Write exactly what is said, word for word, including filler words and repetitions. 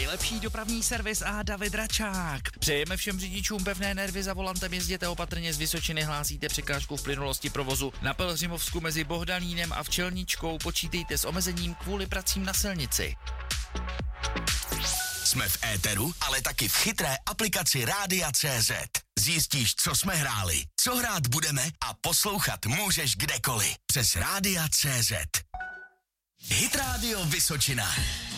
nejlepší dopravní servis a David Račák. Přejeme všem řidičům pevné nervy, za volantem jezděte opatrně, z Vysočiny hlásíte překážku v plynulosti provozu. Na Pelhřimovsku mezi Bohdalínem a Včelničkou počítejte s omezením kvůli pracím na silnici. Jsme v éteru, ale taky v chytré aplikaci Rádia tečka cé zet. Zjistíš, co jsme hráli, co hrát budeme a poslouchat můžeš kdekoliv. Přes Rádia tečka cé zet. Hit Radio Vysočina.